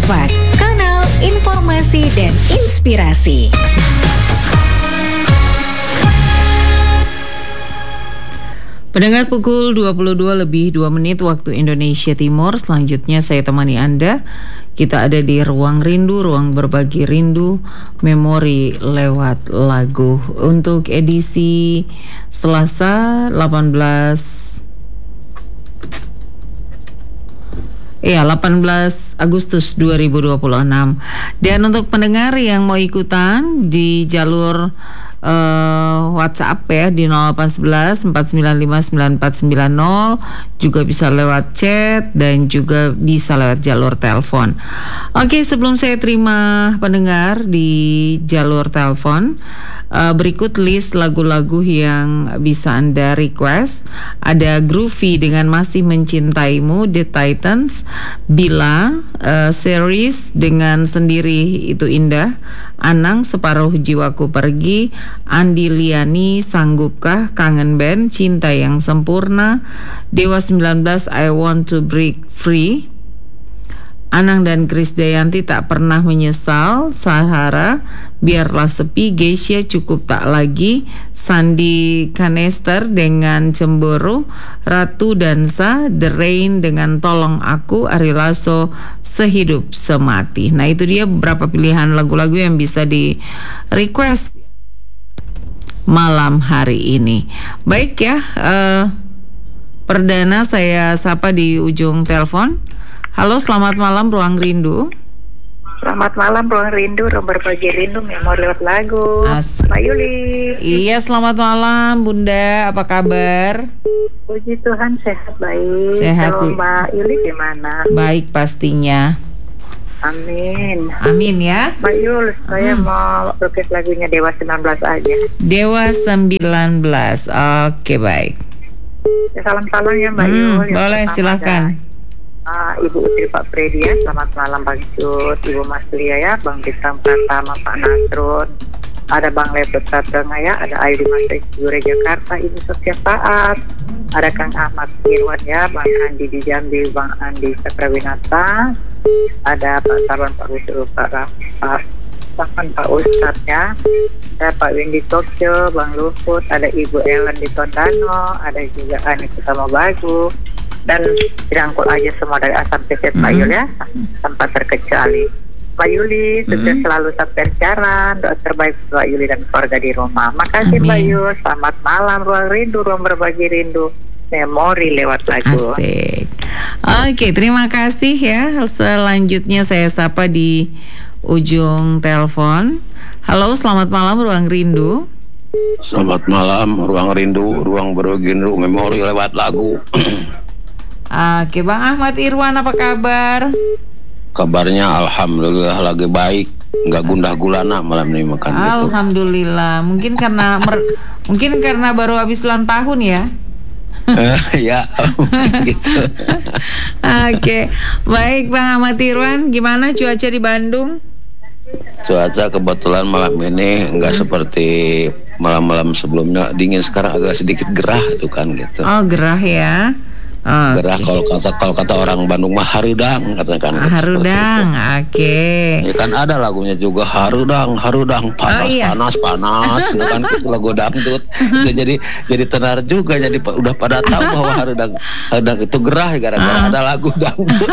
Fak, kanal informasi dan inspirasi. Pendengar, pukul 22:02 waktu Indonesia Timur. Selanjutnya saya temani Anda. Kita ada di Ruang Rindu, ruang berbagi rindu, memori lewat lagu. Untuk edisi Selasa 18 Agustus 2026. Dan untuk pendengar yang mau ikutan di jalur WhatsApp ya di 0811 495 9490, juga bisa lewat chat dan juga bisa lewat jalur telepon. Oke, sebelum saya terima pendengar di jalur telepon, berikut list lagu-lagu yang bisa Anda request. Ada Groovy dengan Masih Mencintaimu, The Titans, Bila, Series dengan Sendiri Itu Indah, Anang, Separuh Jiwaku Pergi, Andi Liani, Sanggupkah, Kangen Band, Cinta Yang Sempurna, Dewa 19, I Want to Break Free, Anang dan Krisdayanti, Tak Pernah Menyesal, Sahara, Biarlah Sepi, Geisha, Cukup Tak Lagi, Sandi Kanester dengan Cemburu, Ratu Dansa, The Rain dengan Tolong Aku, Ari Lasso, Sehidup Semati. Nah, itu dia beberapa pilihan lagu-lagu yang bisa di request malam hari ini. Baik ya, perdana saya sapa di ujung telepon. Halo, selamat malam Ruang Rindu. Selamat malam Ruang Rindu, ruang berbagi rindu, memori lewat lagu. Mbak Yuli. Iya, selamat malam Bunda, apa kabar? Puji Tuhan, sehat baik. Sehat. Kalau Mbak Yuli gimana? Baik pastinya. Amin. Amin ya. Mbak Yul, saya mau request lagunya Dewa 19 aja. Dewa 19. Oke, baik. Ya, salam-salam ya Mbak Yul. Boleh, silakan. Ibu Utri Pak Fredi ya, selamat malam Bang Cut, Ibu Mas Lia ya, Bang Bintang Pratama, Pak Nasrun, ada Bang Lebet Tengah ya, ada Ayu Mas Jure Jakarta, Ibu Sofia Saat, ada Kang Ahmad Irwan ya, Bang Andi di Jambi, Bang Andi Sakrawinata, ada Pak Sarwan, Pak Wisnu, Pak Ustadz ya, ada Pak Windy Tokyo, Bang Luhut, ada Ibu Ellen di Tondano, ada juga Anissa Mobagu, dan dirangkul aja semua dari A sampai Z Pak Yuli ya, tanpa terkecuali. Pak Yuli, sukses selalu sampai siaran, doa terbaik Pak Yuli dan keluarga di rumah. Makasih Pak Yuli, selamat malam Ruang Rindu, ruang berbagi rindu, memori lewat lagu. Asik. Oke, terima kasih ya. Selanjutnya saya sapa di ujung telepon. Halo, selamat malam Ruang Rindu. Selamat malam Ruang Rindu, ruang berbagi rindu, memori lewat lagu. Oke, Bang Ahmad Irwan, apa kabar? Kabarnya alhamdulillah lagi baik, nggak gundah gulana malam ini makan gitu. Alhamdulillah. Mungkin karena baru habis ulang tahun ya. Ya, gitu. Oke, baik Bang Ahmad Irwan, gimana cuaca di Bandung? Cuaca kebetulan malam ini nggak seperti malam-malam sebelumnya, dingin. Sekarang agak sedikit gerah itu kan gitu. Oh, gerah ya. Gerah, kalau kata orang Bandung mah harudang katakan. Harudang, oke. Ya kan ada lagunya juga, harudang panas panas ya kan, itu lagu dangdut. jadi tenar juga, jadi udah pada tahu bahwa harudang itu gerah gara-gara ada lagu dangdut.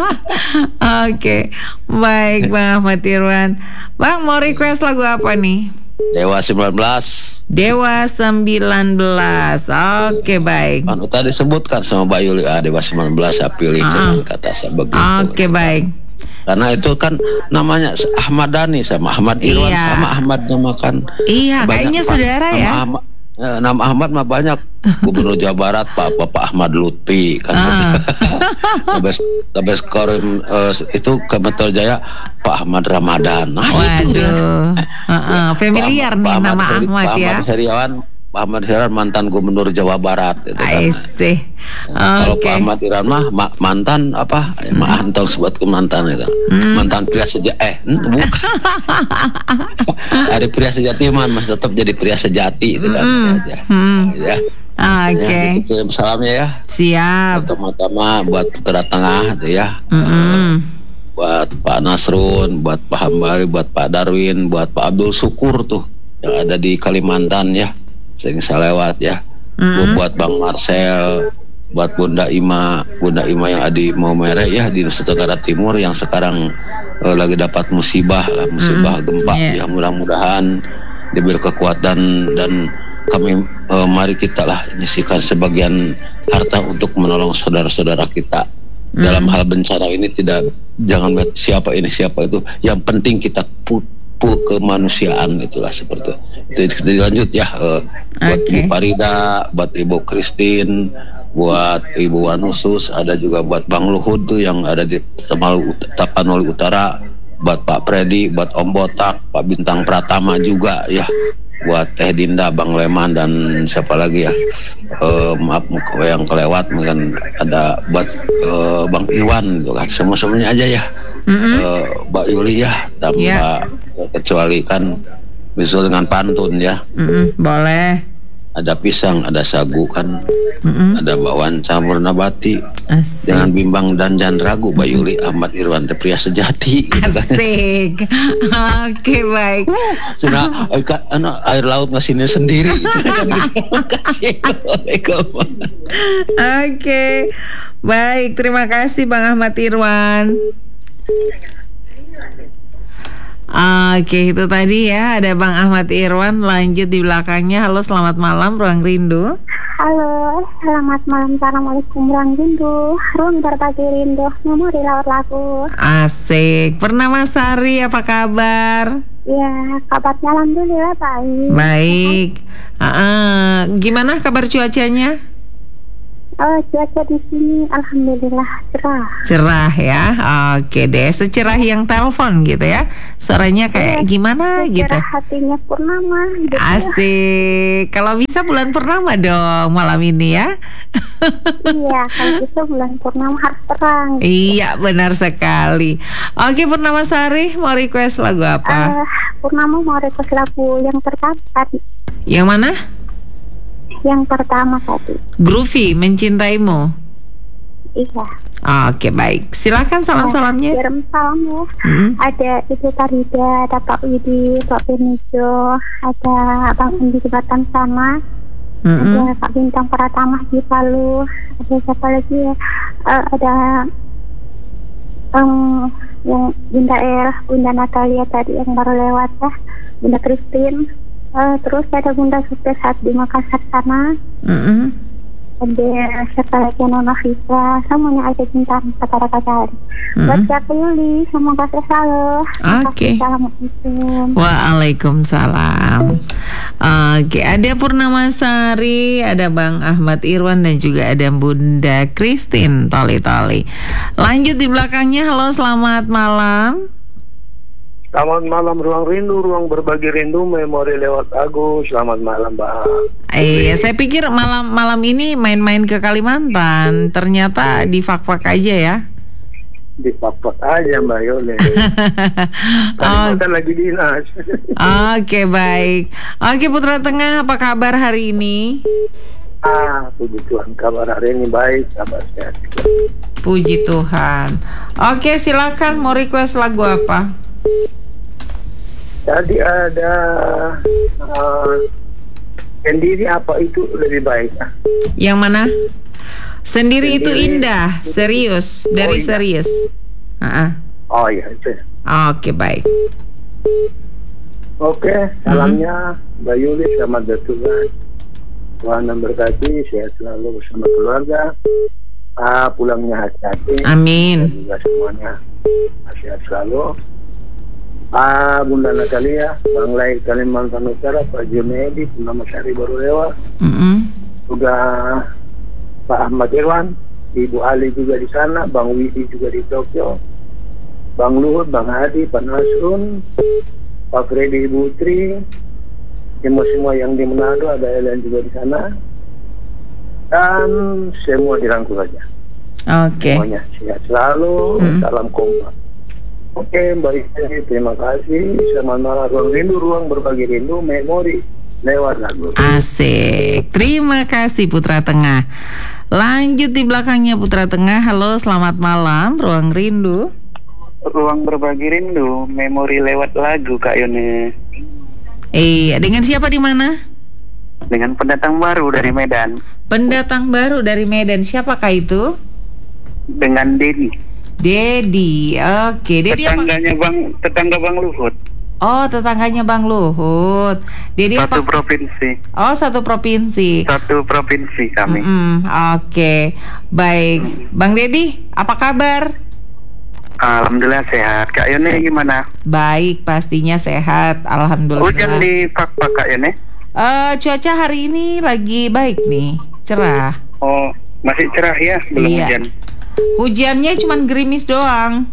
Oke, baik Bang Ahmad Irwan. Bang, mau request lagu apa nih? Dewa 19. Dewa 19. Oke, baik. Tadi disebutkan sama Mbak Yuli, Dewa 19 saya pilih, kata saya begitu. Oke, baik. Karena itu kan namanya Ahmad Dhani sama Ahmad Irwan, sama Ahmad namakan. Iya, kayaknya saudara ya. Nama Ahmad mah banyak. Gubernur Jawa Barat Pak Ahmad Lutfi kan. Tabes Korim itu ke Metro Jaya Pak Ahmad Ramadan. Nah, waduh. Familiar nih nama Ahmad ya. Pak Ahmad Heriawan mantan Gubernur Jawa Barat gitu kan. Kalau Pak Ahmad Heriawan mah mantan apa? Antong sebut ke mantan ya kan. Mantan pria bukan. Ada pria sejati mas tetap jadi pria sejati itu kan. Ya. Oke. Kirim salamnya ya. Siap. Pertama-tama buat Putra Tengah itu ya. buat Pak Nasrun, buat Pak Hambali, buat Pak Darwin, buat Pak Abdul Syukur tuh yang ada di Kalimantan ya, sering saya lewat ya. Buat Bang Marcel, buat Bunda Ima yang ada di Maumere ya di Nusa Tenggara Timur yang sekarang lagi dapat musibah gempa ya, mudah-mudahan diberi kekuatan dan kami mari kita lah nyisikan sebagian harta untuk menolong saudara-saudara kita dalam hal bencana ini. Jangan lihat siapa ini siapa itu, yang penting kita kemanusiaan, itulah seperti itu. Dilanjut ya, buat Ibu Farida, buat Ibu Christine, buat Ibu Wanusus, ada juga buat Bang Luhut tuh yang ada di Tapanuli Utara, buat Pak Freddy, buat Om Botak, Pak Bintang Pratama juga ya, buat Teh Dinda, Bang Leman, dan siapa lagi ya, maaf yang kelewat mungkin ada buat Bang Iwan gitu kan, semuanya aja ya. Mbak Yuli ya, tanpa kecuali kan bisa dengan pantun ya. Boleh. Ada pisang, ada sagu kan, ada bakwan campur nabati. Asik. Jangan bimbang dan jangan ragu, Mbak Yuli, Ahmad Irwan pria sejati. Asik. Oke, baik. Cina air laut ngasihnya sendiri. Oke, baik. Terima kasih Bang Ahmad Irwan. Oke, itu tadi ya, ada Bang Ahmad Irwan. Lanjut di belakangnya. Halo, selamat malam Ruang Rindu. Halo, selamat malam. Assalamualaikum Ruang Rindu, ruang berbagi rindu, memori lewat lagu. Asik. Purnama Sari, apa kabar? Ya, kabarnya alhamdulillah baik. Baik. Gimana kabar cuacanya? Cuaca di sini alhamdulillah cerah. Cerah ya. Oke deh, secerah yang telepon gitu ya. Suaranya kayak gimana gitu. Cerah hatinya purnama gitu. Asik. Kalau bisa bulan purnama dong malam ini ya. Iya, kalau bisa bulan purnama harus terang gitu. Iya, benar sekali. Oke, Purnama Sari mau request lagu apa? Purnama mau request lagu yang pertama tadi. Yang mana? Yang pertama tadi. Groovy, Mencintaimu. Iya. Oke, baik. Silakan salam-salamnya. Kirim salam ya. Ada Ibu Farida, ada Pak Widi, Pak Benijo, ada Bang Indi di Batam sana, ada Pak Bintang Pratama di Palu, ada siapa lagi ya? Ada yang Bunda Bunda Natalia tadi yang baru lewat ya, Bunda Christine. Terus ada Bunda Sukses di Makassar sana. Ada siapa lagi, Nona Fitra, semuanya ada bintang kata-kata. Buat Kak Yuli, semoga sehat selalu. Oke. Assalamualaikum. Waalaikumsalam. Oke, ada Purnama Sari, ada Bang Ahmad Irwan, dan juga ada Bunda Christine Toli-Toli. Lanjut di belakangnya. Halo, selamat malam. Selamat malam Ruang Rindu, ruang berbagi rindu, memori lewat lagu. Selamat malam Mbak. Iya, saya pikir malam ini main-main ke Kalimantan, ternyata di Fak-Fak aja ya. Di Fak-Fak aja Mbak Yole. Kalimantan lagi dinas. Oke, baik. Oke, Putra Tengah, apa kabar hari ini? Puji Tuhan, kabar hari ini baik, kabar sehat. Puji Tuhan. Oke, silakan mau request lagu apa? Tadi ada sendiri, apa itu lebih baik? Yang mana? Sendiri itu indah, serius, dari indah. serius. Oh iya itu. Oke, baik. Oke, salamnya Mbak Yuli, selamat bertugas. Tuhan memberkati, sehat selalu bersama keluarga. Pulangnya hati-hati. Amin. Dan juga semuanya sehat selalu. Bunda Natalia, Bang Lai Kalimantan Utara, Pak Junaidi, Purnama Sari baru lewat. Juga Pak Ahmad Irwan, Ibu Ali juga di sana, Bang Widi juga di Tokyo, Bang Luhut, Bang Hadi, Pak Nasrun, Pak Freddy, Ibu Tri, semua yang di Manado, ada Ellen juga di sana, dan semua dirangkul saja. Oke. Semuanya sehat selalu, salam kompak. Oke, Mbak Isi, terima kasih. Selamat malam Ruang Rindu, ruang berbagi rindu, memori lewat lagu. Asik. Terima kasih Putra Tengah. Lanjut di belakangnya Putra Tengah. Halo, selamat malam Ruang Rindu. ruang berbagi rindu, memori lewat lagu Kak Yuni. Dengan siapa di mana? Dengan pendatang baru dari Medan. Pendatang baru dari Medan, siapakah itu? Dengan Dedi. Dedi, oke. Dedi tetangga Bang Luhut. Oh, tetangganya Bang Luhut. Dedi satu provinsi. Oh, satu provinsi. Satu provinsi kami. Oke. Baik. Bang Dedi, apa kabar? Alhamdulillah sehat. Kak Yone gimana? Baik, pastinya sehat. Alhamdulillah. Hujan di Pak Kak Yone? Cuaca hari ini lagi baik nih, cerah. Oh, masih cerah ya? Belum hujan? Hujannya cuma gerimis doang.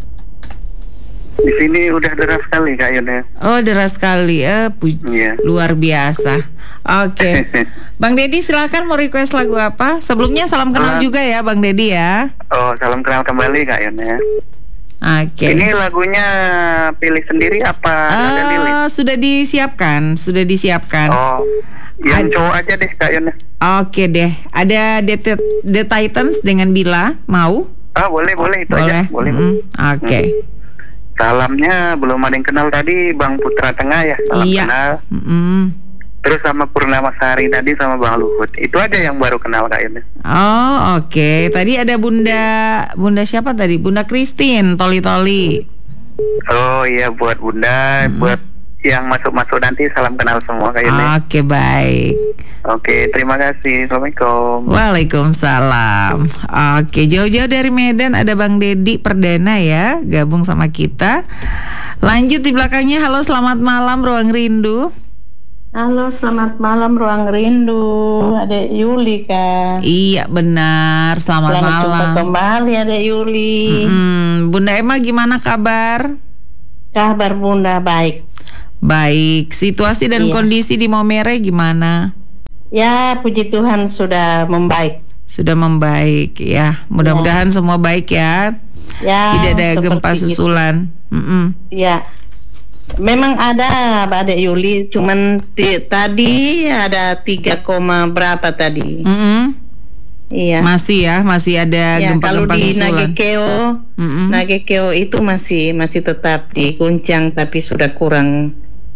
Di sini udah deras sekali Kak Yone. Oh, deras sekali. Luar biasa. Oke. Bang Dedi, silakan mau request lagu apa? Sebelumnya salam kenal juga ya Bang Dedi ya. Oh, salam kenal kembali Kak Yone. Oke. Ini lagunya pilih sendiri apa sudah disiapkan. Oh, yang cowok aja deh Kak Yone. Oke deh. Ada The Titans dengan Bila, mau? Boleh itu aja. Boleh. Oke. Salamnya belum ada yang kenal tadi, Bang Putra Tengah ya. Salam kenal. Terus sama Purnama Sari tadi sama Bang Luhut. Itu aja yang baru kenal Kak Yuni. Oh, oke. Tadi ada Bunda siapa tadi? Bunda Christine, Toli. Oh iya, buat Bunda, buat yang masuk nanti salam kenal semua Kak Yuni. Oke, baik. Oke, terima kasih. Assalamualaikum. Waalaikumsalam. Oke, jauh-jauh dari Medan ada Bang Dedi Perdana ya, gabung sama kita. Lanjut di belakangnya. Halo, selamat malam Ruang Rindu. Halo, selamat malam Ruang Rindu. Adek Yuli kan? Iya, benar. Selamat malam. Jumpa kembali Adek Yuli. Bunda Emma gimana kabar? Kabar Bunda baik. Baik, situasi dan kondisi di Maumere gimana? Ya, puji Tuhan sudah membaik. Sudah membaik ya. Mudah-mudahan semua baik ya. Ya. Tidak ada gempa susulan. Ya. Memang ada Adek Yuli, cuman tadi ada 3, berapa tadi? Iya. Masih ada gempa-gempa susulan. Kalau di Nagekeo itu masih tetap diguncang tapi sudah kurang.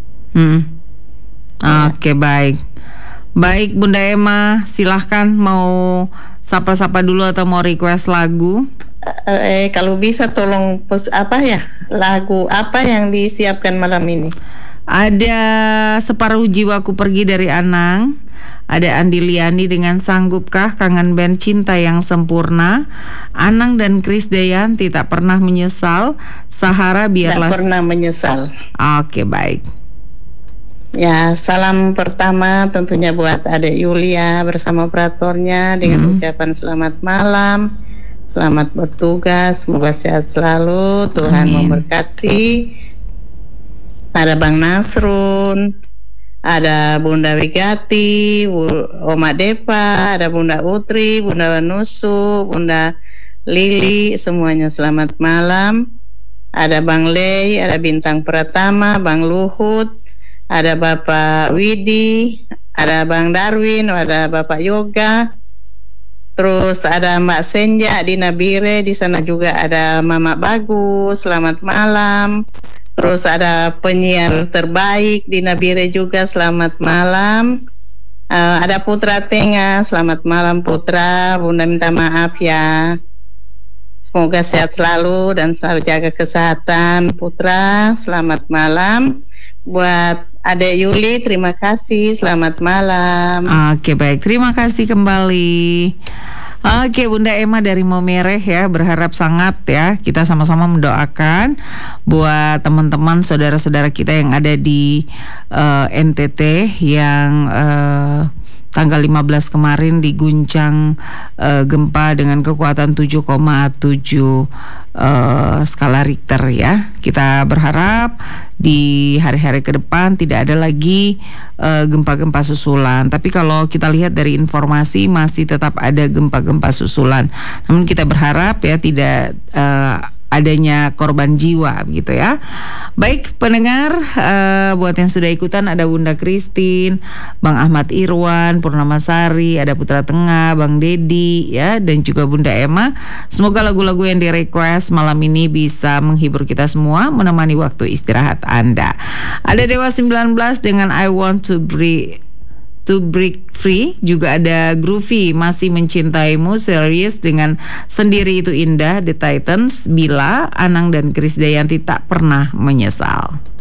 Oke, baik. Baik Bunda Emma, silahkan mau sapa-sapa dulu atau mau request lagu? Kalau bisa tolong lagu apa yang disiapkan malam ini? Ada Separuh Jiwaku Pergi dari Anang, ada Andi Liani dengan Sanggupkah, Kangen Band Cinta yang Sempurna, Anang dan Krisdayanti Tak Pernah Menyesal, Sahara Biarlah Tak Pernah Menyesal. Oke, baik. Ya, salam pertama tentunya buat Adek Yulia bersama operatornya dengan ucapan selamat malam, selamat bertugas, semoga sehat selalu, Tuhan memberkati. Ada Bang Nasrun, ada Bunda Wigati, Oma Depa, ada Bunda Utri, Bunda Nusu, Bunda Lili, semuanya selamat malam. Ada Bang Lei, ada Bintang Pratama, Bang Luhut, ada Bapak Widi, ada Bang Darwin, ada Bapak Yoga, terus ada Mbak Senja di Nabire, di sana juga ada Mama Bagus, selamat malam. Terus ada penyiar terbaik di Nabire juga, selamat malam. Ada Putra Tengah, selamat malam Putra, Bunda minta maaf ya. Semoga sehat selalu dan selalu jaga kesehatan Putra, selamat malam. Buat Adek Yuli, terima kasih, selamat malam. Oke, baik, terima kasih kembali. Oke, Bunda Emma dari Maumere ya, berharap sangat ya kita sama-sama mendoakan buat teman-teman saudara-saudara kita yang ada di NTT yang tanggal 15 kemarin diguncang gempa dengan kekuatan 7,7 skala Richter ya. Kita berharap di hari-hari ke depan tidak ada lagi gempa-gempa susulan. Tapi kalau kita lihat dari informasi masih tetap ada gempa-gempa susulan. Namun kita berharap ya tidak adanya korban jiwa gitu ya. Baik pendengar, buat yang sudah ikutan ada Bunda Christine, Bang Ahmad Irwan, Purnamasari, ada Putra Tengah, Bang Dedi ya, dan juga Bunda Emma. Semoga lagu-lagu yang di-request malam ini bisa menghibur kita semua, menemani waktu istirahat Anda. Ada Dewa 19 dengan I Want to Break Free, juga ada Groovy Masih Mencintaimu, Serius dengan Sendiri Itu Indah, The Titans, Bila, Anang dan Krisdayanti Tak Pernah Menyesal.